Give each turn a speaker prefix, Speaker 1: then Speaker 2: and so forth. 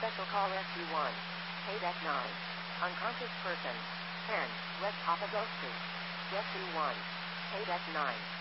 Speaker 1: Special call Rescue 1. Paid at 9. Unconscious person. 10. West Papago Street. Rescue 1. Paid at 9.